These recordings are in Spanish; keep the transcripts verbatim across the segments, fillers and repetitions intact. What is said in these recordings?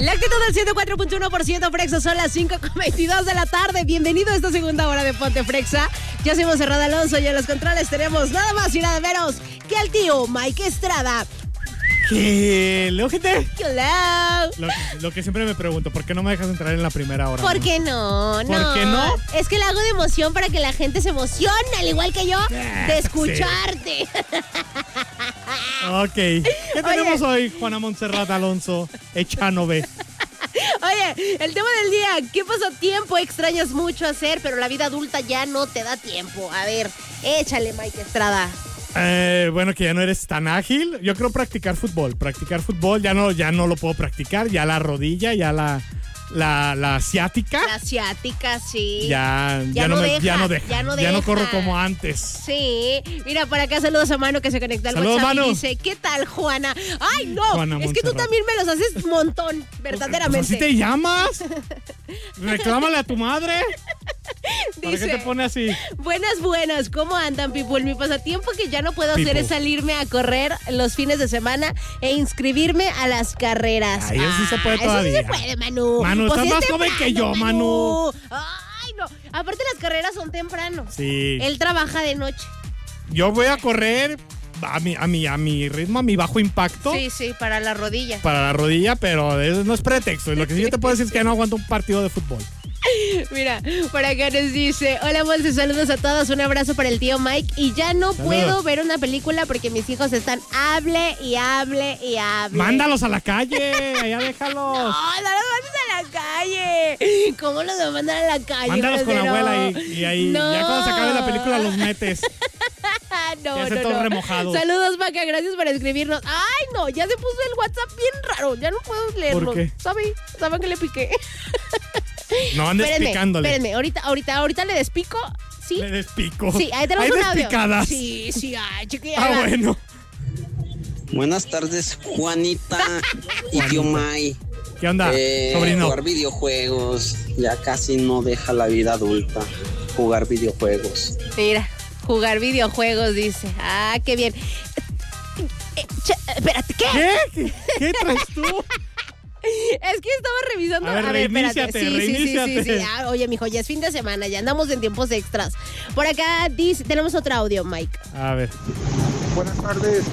La actitud del ciento cuatro punto uno por ciento Frexa, son las cinco con veintidós de la tarde. Bienvenido a esta segunda hora de Ponte Frexa. Ya somos Cerrado Alonso y en los controles tenemos nada más y nada menos que al tío Mike Estrada. ¿Qué? ¿Gente? Hello. Lo, lo que siempre me pregunto, ¿por qué no me dejas entrar en la primera hora? ¿Por no? qué no? ¿Por no. qué no? Es que la hago de emoción para que la gente se emocione, al igual que yo, Ah, de escucharte. Ok. ¿Qué tenemos hoy, Juana Montserrat Alonso Echanove? Oye, el tema del día, ¿qué pasatiempo extrañas mucho hacer, pero la vida adulta ya no te da tiempo? A ver, échale, Mike Estrada. Eh, bueno, que ya no eres tan ágil. Yo creo practicar fútbol. Practicar fútbol ya no, ya no lo puedo practicar. Ya la rodilla, ya la, la, la asiática. La asiática, sí. Ya, ya, Ya no no me, deja, ya no deja. ya no Ya no deja. corro como antes. Sí, mira, por acá saludos a Manu que se conectó al Saludos, WhatsApp Manu. y dice, ¿qué tal, Juana? ¡Ay, no! Juana es que tú Montserrat. también me los haces montón, verdaderamente. Pues así te llamas. Reclámale a tu madre. ¿Para Dice, qué te pone así? buenas, buenas, ¿cómo andan, people? Mi pasatiempo que ya no puedo hacer People. es salirme a correr los fines de semana e inscribirme a las carreras. Ay, eso sí se puede Ah, todavía. Eso sí se puede, Manu. Manu, estás es más joven temprano, que yo, Manu. Ay, no. Aparte las carreras son temprano. Sí. Él trabaja de noche. Yo voy a correr a mi, a mi, a mi ritmo, a mi bajo impacto. Sí, sí, para la rodilla. Para la rodilla, pero eso no es pretexto. Lo que sí yo te puedo decir es que ya no aguanto un partido de fútbol. Mira, por acá nos dice, hola Monse, saludos a todos, un abrazo para el tío Mike y ya no Saludos. puedo ver una película porque mis hijos están hable y hable y hable. Mándalos a la calle, allá déjalos. No, no los mandes a la calle. ¿Cómo los voy a mandar a la calle? Mándalos con la Marcelo? abuela y, y ahí, No. ya cuando se acabe la película los metes. no, Ya se no, todos no. remojados. Saludos, Maca, gracias por escribirnos. Ay, no, ya se puso el WhatsApp bien raro, ya no puedo leerlo. ¿Por qué? ¿Sabe? ¿Saben que le piqué? No andes Espérenme, picándole. espérenme, ahorita, ahorita, ahorita le despico. ¿Sí? Le despico. Sí, ahí tenemos Hay un audio. despicadas. Sí, sí, ay, chiquilla. Ah, bueno. Buenas tardes, Juanita y tío May. ¿Qué onda, Eh, sobrino? jugar videojuegos, ya casi no deja la vida adulta. Jugar videojuegos. Mira, jugar videojuegos, dice. Ah, qué bien. Eh, che, espérate, ¿qué? ¿Qué? ¿Qué, qué traes tú? Es que estaba revisando. A ver, reiníciate, Sí, sí, sí, sí, reiníciate. sí. Ah, oye, mijo, ya es fin de semana, ya andamos en tiempos extras. Por acá dice, tenemos otro audio, Mike. A ver. Buenas tardes.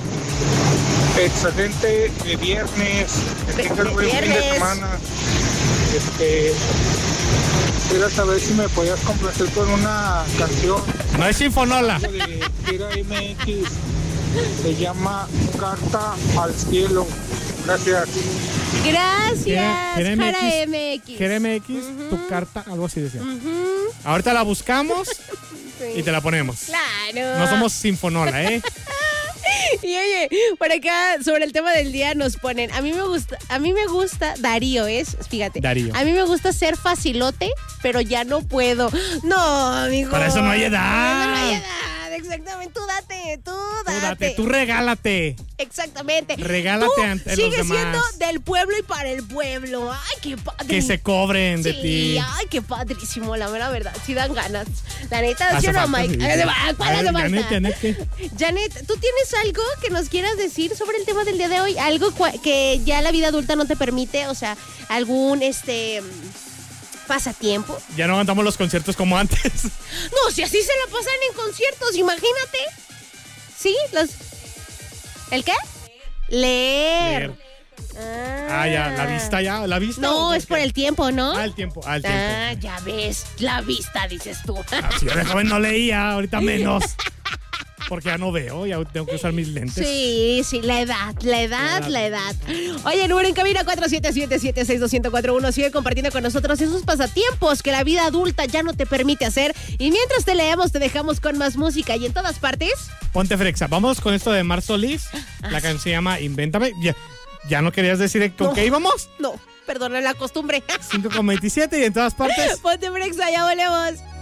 Excelente eh, viernes. Que Ve- tengas ve- buen fin viernes. de semana. Este, quería saber si me podías complacer con una canción No es Sinfonola. de Tira M X. Se llama Carta al Cielo. Gracias. Gracias, Jere- Jara Jere M X. Jere M X, Ujú. tu carta, algo así decía. Ujú, Ahorita la buscamos sí. y te la ponemos. Claro. No somos Sinfonola, ¿eh? Y oye, por acá sobre el tema del día nos ponen, a mí me gusta, a mí me gusta, Darío es, fíjate, Darío. a mí me gusta ser facilote, pero ya no puedo. No, amigo. Para eso no hay edad. Para eso no hay edad, exactamente. Tú date, tú date. Tú date, tú regálate. Exactamente. Regálate Tú ante los sigues demás. siendo del pueblo y para el pueblo. Ay, qué padre. Que se cobren de Sí, ti. ay, qué padrísimo, la mera verdad. Sí dan ganas. La neta, Hace ¿sí o no, falta, Mike? sí, sí. Hace fa- ¿Cuál A hace ver, falta? Janet, Janet, ¿qué? Janet, ¿tú tienes algo que nos quieras decir sobre el tema del día de hoy? Algo cua- que ya la vida adulta no te permite, o sea, algún este pasatiempo. Ya no aguantamos los conciertos como antes. No, si así se la pasan en conciertos, imagínate. ¿Sí? Los ¿El qué? Leer. Leer. Ah, ya, la vista ya, la vista. No, ¿o es por el tiempo, ¿no? Ah, el tiempo, ah, el tiempo. Ah, ya ves, la vista, dices tú. Ah, si yo de joven no leía, ahorita menos. Porque ya no veo, ya tengo que usar mis lentes. Sí, sí, la edad, la edad, la edad. Oye, número en cabina cuatro siete siete, siete seis dos cero cuatro uno. Sigue compartiendo con nosotros esos pasatiempos que la vida adulta ya no te permite hacer. Y mientras te leemos, te dejamos con más música. Y en todas partes... Ponte frexa. Vamos con esto de Mar Solís. La canción se llama Invéntame. Ya, ya no querías decir con No. qué íbamos. No, perdona la costumbre. cinco con veintisiete y en todas partes. Ponte frexa, ya volvemos.